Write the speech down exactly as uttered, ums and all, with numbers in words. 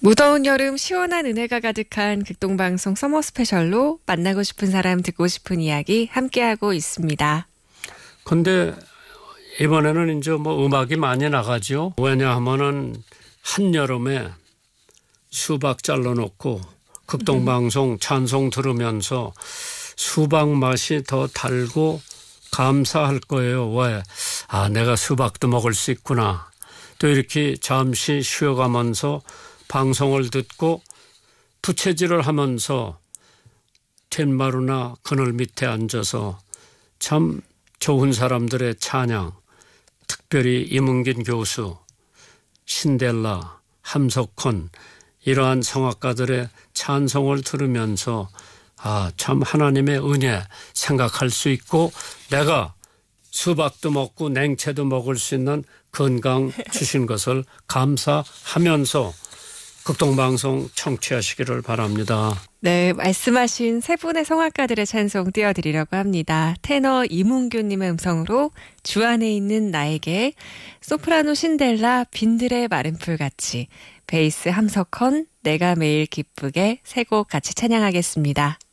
무더운 여름 시원한 은혜가 가득한 극동방송 서머 스페셜로 만나고 싶은 사람 듣고 싶은 이야기 함께하고 있습니다. 근데 이번에는 이제 뭐 음악이 많이 나가죠. 왜냐하면은 한여름에 수박 잘라놓고 극동방송 찬송 들으면서 수박 맛이 더 달고 감사할 거예요. 왜? 아, 내가 수박도 먹을 수 있구나. 또 이렇게 잠시 쉬어가면서 방송을 듣고 부채질을 하면서 툇마루나 그늘 밑에 앉아서 참 좋은 사람들의 찬양, 특별히 이문긴 교수, 신델라, 함석헌 이러한 성악가들의 찬송을 들으면서 아, 참 하나님의 은혜 생각할 수 있고 내가 수박도 먹고 냉채도 먹을 수 있는 건강 주신 것을 감사하면서 극동방송 청취하시기를 바랍니다. 네, 말씀하신 세 분의 성악가들의 찬송 띄워드리려고 합니다. 테너 이문규님의 음성으로 주 안에 있는 나에게, 소프라노 신델라 빈들의 마른 풀같이, 베이스 함석헌 내가 매일 기쁘게 세 곡 같이 찬양하겠습니다.